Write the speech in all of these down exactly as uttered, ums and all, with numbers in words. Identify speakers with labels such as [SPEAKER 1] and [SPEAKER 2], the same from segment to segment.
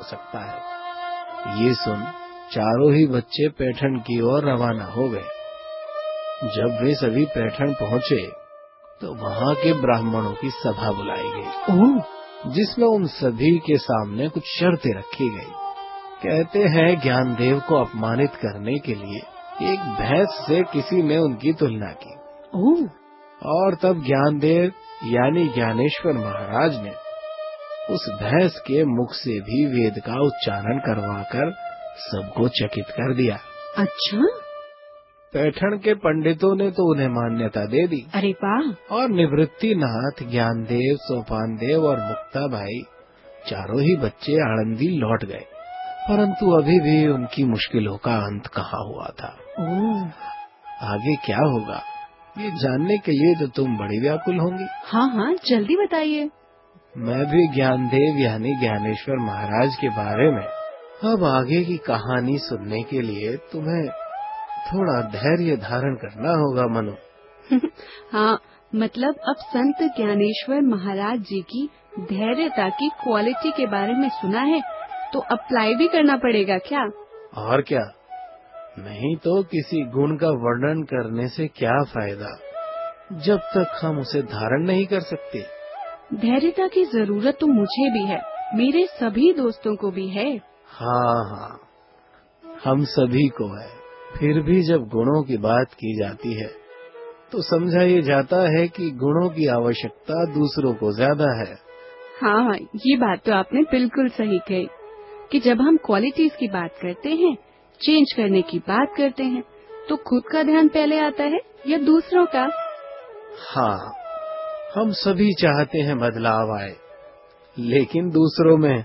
[SPEAKER 1] सकता है। ये सुन चारों ही बच्चे पैठण की ओर रवाना हो गए। जब वे सभी पैठण पहुँचे तो वहाँ के ब्राह्मणों की सभा बुलाई गई, जिसमें उन सभी के सामने कुछ शर्तें रखी गई। कहते हैं ज्ञानदेव को अपमानित करने के लिए एक भैंस से किसी ने उनकी तुलना की, और तब ज्ञानदेव यानी ज्ञानेश्वर महाराज ने उस भैंस के मुख से भी वेद का उच्चारण करवाकर सबको चकित कर दिया।
[SPEAKER 2] अच्छा?
[SPEAKER 1] पैठण के पंडितों ने तो उन्हें मान्यता दे दी।
[SPEAKER 2] अरे वाह!
[SPEAKER 1] और निवृत्तिनाथ, ज्ञानदेव, सोपानदेव और मुक्ता भाई चारों ही बच्चे आनंदी लौट गए। परंतु अभी भी उनकी मुश्किलों का अंत कहाँ हुआ था। आगे क्या होगा ये जानने के लिए तो तुम बड़ी व्याकुल होंगी।
[SPEAKER 2] हाँ हाँ, जल्दी बताइए।
[SPEAKER 1] मैं भी ज्ञानदेव यानी ज्ञानेश्वर महाराज के बारे में अब आगे की कहानी सुनने के लिए तुम्हें थोड़ा धैर्य धारण करना होगा मनु।
[SPEAKER 2] हाँ, मतलब अब संत ज्ञानेश्वर महाराज जी की धैर्यता की क्वालिटी के बारे में सुना है तो अप्लाई भी करना पड़ेगा क्या?
[SPEAKER 1] और क्या, नहीं तो किसी गुण का वर्णन करने से क्या फायदा जब तक हम उसे धारण नहीं कर सकते।
[SPEAKER 2] धैर्यता की जरूरत तो मुझे भी है, मेरे सभी दोस्तों को भी है।
[SPEAKER 1] हाँ हाँ, हम सभी को है। फिर भी जब गुणों की बात की जाती है तो समझा ये जाता है कि गुणों की आवश्यकता दूसरों को ज्यादा है।
[SPEAKER 2] हाँ, ये बात तो आपने बिल्कुल सही कही कि जब हम क्वालिटीज की बात करते हैं, चेंज करने की बात करते हैं, तो खुद का ध्यान पहले आता है या दूसरों का?
[SPEAKER 1] हाँ, हम सभी चाहते हैं बदलाव आए, लेकिन दूसरों में।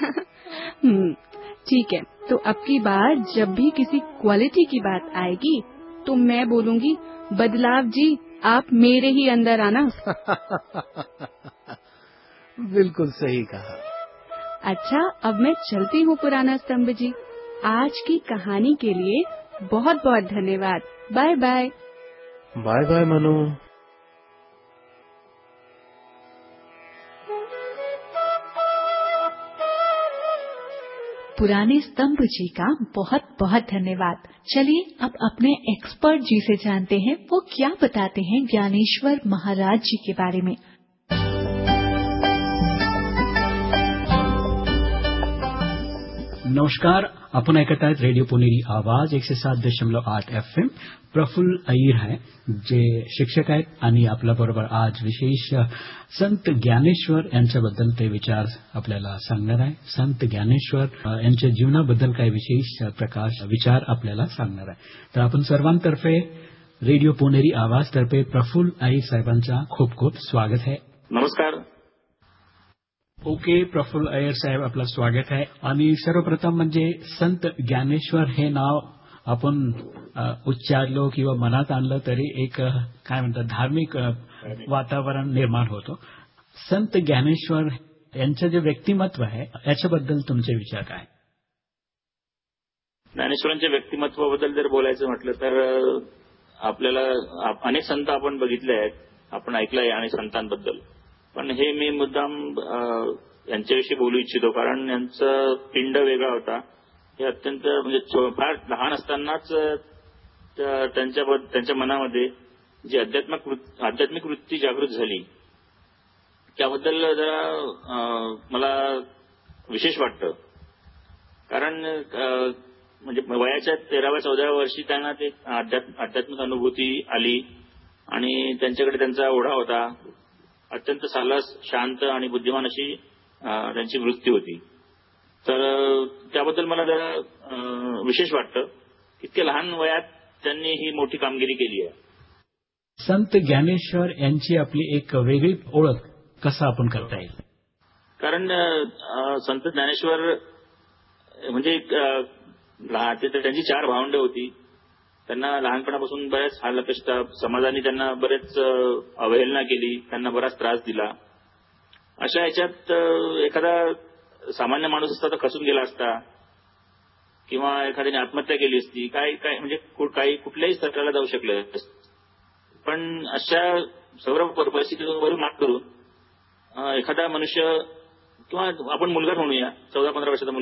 [SPEAKER 2] ठीक है, तो अब की बार जब भी किसी क्वालिटी की बात आएगी तो मैं बोलूंगी, बदलाव जी आप मेरे ही अंदर आना।
[SPEAKER 1] बिल्कुल सही कहा।
[SPEAKER 2] अच्छा, अब मैं चलती हूँ पुराना स्तंभ जी। आज की कहानी के लिए बहुत बहुत धन्यवाद। Bye bye.
[SPEAKER 1] Bye bye Manu.
[SPEAKER 3] पुराने स्तंभ जी का बहुत बहुत धन्यवाद। चलिए अब अपने एक्सपर्ट जी से जानते हैं वो क्या बताते हैं ज्ञानेश्वर महाराज जी के बारे में।
[SPEAKER 4] नमस्कार, आपण ऐकत आहेत रेडिओ पुणेरी आवाज एकशे सात दशमलव आठ एफ एम. प्रफुल्ल अय्यर आहे जे शिक्षक आहेत आणि आपल्या बरोबर आज विशेष संत ज्ञानेश्वर यांच्याबद्दल ते विचार आपल्याला सांगणार आहे. संत ज्ञानेश्वर यांच्या जीवनाबद्दल काही विशेष प्रकाश विचार आपल्याला सांगणार आहे. तर आपण सर्वांतर्फे रेडिओ पुणेरी आवाज तर्फे प्रफुल्ल अय्यर साहेबांचा खूप खूप स्वागत आहे.
[SPEAKER 5] नमस्कार.
[SPEAKER 4] ओके, प्रफुल्ल अय्यर साहेब आपलं स्वागत आहे. आणि सर्वप्रथम म्हणजे संत ज्ञानेश्वर हे नाव आपण उच्चारलो किंवा मनात आणलं तरी एक काय म्हणतात धार्मिक वातावरण निर्माण होतो. संत ज्ञानेश्वर यांचं जे व्यक्तिमत्व आहे याच्याबद्दल तुमचे विचार काय?
[SPEAKER 5] ज्ञानेश्वरांच्या व्यक्तिमत्वाबद्दल जर बोलायचं म्हटलं तर आपल्याला अनेक संत आपण बघितले आहेत, आपण ऐकलं आहे अनेक संतांबद्दल. पण हे मी मुद्दाम यांच्याविषयी बोलू इच्छितो कारण यांचा पिंड वेगळा होता. हे अत्यंत म्हणजे फार लहान असतानाच त्यांच्या त्यांच्या मनामध्ये जी आध्यात्मिक आध्यात्मिक वृत्ती जागृत झाली त्याबद्दल जरा मला विशेष वाटतं. कारण म्हणजे वयाच्या तेराव्या चौदाव्या वर्षी त्यांना ते आध्यात्मिक अनुभूती आली आणि त्यांच्याकडे त्यांचा ओढा होता. अत्यंत सालस, शांत आणि बुद्धिमान अशी त्यांची वृत्ती होती. तर त्याबद्दल मला जरा विशेष वाटतं. इतक्या लहान वयात त्यांनी ही मोठी कामगिरी केली आहे.
[SPEAKER 4] संत ज्ञानेश्वर यांची आपली एक वेगळी ओळख कसा आपण करता येईल?
[SPEAKER 5] कारण संत ज्ञानेश्वर म्हणजे त्यांची चार भावंडे होती. त्यांना लहानपणापासून बऱ्याच हाल कष्ट समाजाने त्यांना बरेच अवहेलना केली, त्यांना बराच त्रास दिला. अशा ह्याच्यात एखादा सामान्य माणूस असता तर खसून गेला असता किंवा एखाद्याने आत्महत्या केली असती, काय काय म्हणजे काही कुठल्याही स्तराला जाऊ शकले. पण अशा सर्व परिस्थितीवरून मात करून एखादा मनुष्य किंवा आपण मुलगा म्हणूया, चौदा पंधरा वर्षाचा